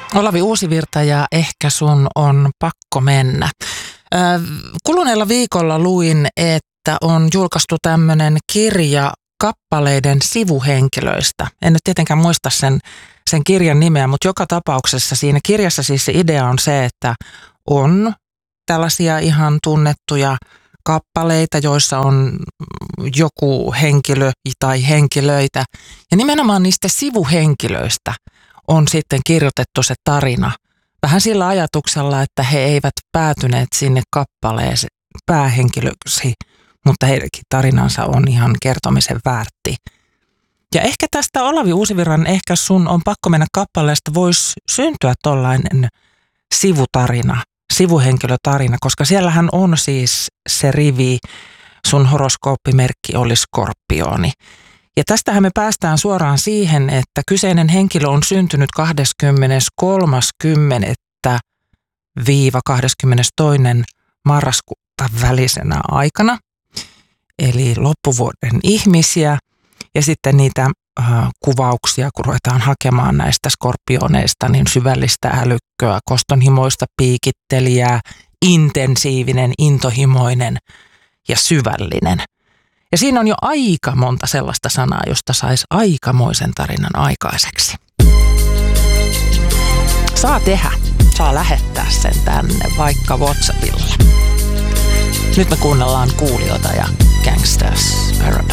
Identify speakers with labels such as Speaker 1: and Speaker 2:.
Speaker 1: Olavi Uusivirta ja Ehkä sun on pakko mennä. Kuluneella viikolla luin, että on julkaistu tämmöinen kirja kappaleiden sivuhenkilöistä. En nyt tietenkään muista sen kirjan nimeä, mutta joka tapauksessa siinä kirjassa siis se idea on se, että on tällaisia ihan tunnettuja kappaleita, joissa on joku henkilö tai henkilöitä. Ja nimenomaan niistä sivuhenkilöistä on sitten kirjoitettu se tarina. Vähän sillä ajatuksella, että he eivät päätyneet sinne kappaleen päähenkilöksi, mutta heidänkin tarinansa on ihan kertomisen väärti. Ja ehkä tästä Olavi Uusivirran Ehkä sun on pakko mennä kappaleesta voisi syntyä tollainen sivutarina, sivuhenkilötarina, koska siellähän on siis se rivi, sun horoskooppimerkki oli Skorpioni. Ja tästähän me päästään suoraan siihen, että kyseinen henkilö on syntynyt 23.10.–22. marraskuuta välisenä aikana, eli loppuvuoden ihmisiä. Ja sitten niitä kuvauksia, kun ruvetaan hakemaan näistä skorpioneista, niin syvällistä älykköä, kostonhimoista piikittelijää, intensiivinen, intohimoinen ja syvällinen. Ja siinä on jo aika monta sellaista sanaa, josta saisi aikamoisen tarinan aikaiseksi. Saa tehdä, saa lähettää sen tänne vaikka WhatsAppilla. Nyt me kuunnellaan Kuuliota ja Gangsters Paradise.